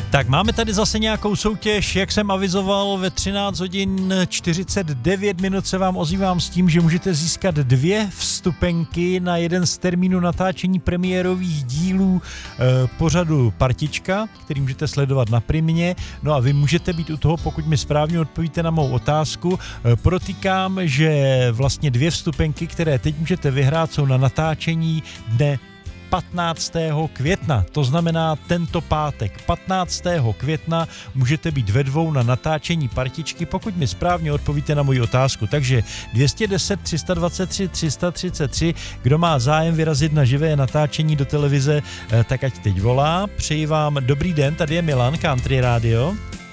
Tak máme tady zase nějakou soutěž, jak jsem avizoval, ve 13 hodin 49 minut se vám ozývám s tím, že můžete získat 2 vstupenky na jeden z termínů natáčení premiérových dílů pořadu Partička, který můžete sledovat na Primě. No a vy můžete být u toho, pokud mi správně odpovíte na mou otázku. Podotýkám, že vlastně 2 vstupenky, které teď můžete vyhrát, jsou na natáčení dne 15. května, to znamená tento pátek. 15. května můžete být ve 2 na natáčení Partičky, pokud mi správně odpovíte na moji otázku. Takže 210 323 333, kdo má zájem vyrazit na živé natáčení do televize, tak ať teď volá. Přeji vám dobrý den, tady je Milan, Country Radio.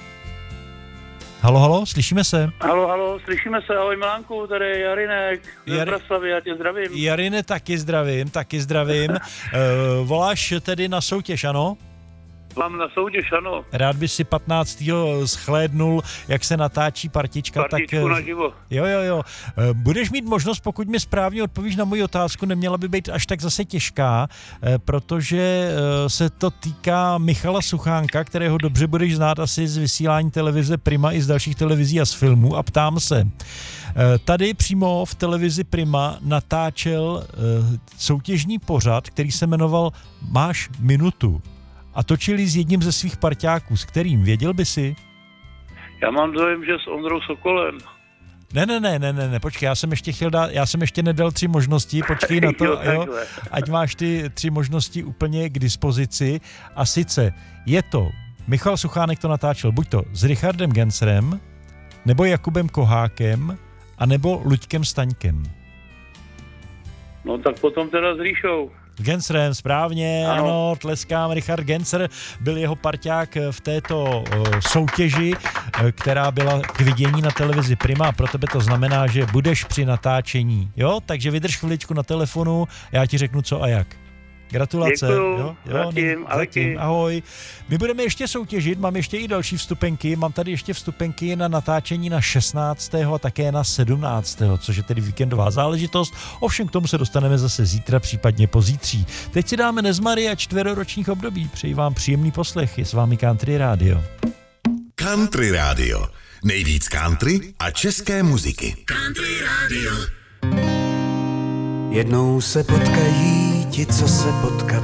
Halo, slyšíme se? Halo, slyšíme se, ahoj Milánku, tady je Jarinek z Braslavy, já tě zdravím. Jarine, taky zdravím. Voláš tedy na soutěž, ano? Mám na soutěž, ano. Rád by si 15. shlédnul, jak se natáčí Partička. Partičku naživo. Jo. Budeš mít možnost, pokud mi správně odpovíš na moji otázku, neměla by být až tak zase těžká, protože se to týká Michala Suchánka, kterého dobře budeš znát asi z vysílání televize Prima i z dalších televizí a z filmů, a ptám se. Tady přímo v televizi Prima natáčel soutěžní pořad, který se jmenoval Máš minutu. A točili s jedním ze svých parťáků, s kterým, věděl by si? Já mám dojem, že s Ondrou Sokolem. Ne, počkej, já jsem ještě nedal 3 možnosti, počkej na to, jo, ať máš ty 3 možnosti úplně k dispozici. A sice je to, Michal Suchánek to natáčel buď to s Richardem Gencerem, nebo Jakubem Kohákem, anebo Luďkem Staňkem. No tak potom teda s Ríšou. Gencerem, správně, ano, tleskám. Richard Gencer byl jeho parťák v této soutěži, která byla k vidění na televizi Prima, a pro tebe to znamená, že budeš při natáčení, jo? Takže vydrž chviličku na telefonu, já ti řeknu co a jak. Gratulace. Děkuju, zatím, ahoj. My budeme ještě soutěžit, mám ještě i další vstupenky, mám tady ještě vstupenky na natáčení na 16. a také na 17., což je tedy víkendová záležitost, ovšem k tomu se dostaneme zase zítra, případně pozítří. Teď si dáme Nezmary a 4ročních období, přeji vám příjemný poslech, je s vámi Country Radio. Country Radio, nejvíc country a české muziky. Country Radio. Jednou se potkají ti, co se potkat